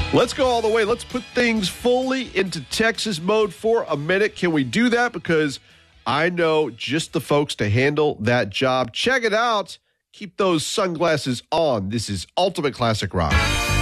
Let's go all the way. Let's put things fully into Texas mode for a minute. Can we do that? Because I know just the folks to handle that job. Check it out. Keep those sunglasses on. This is Ultimate Classic Rock.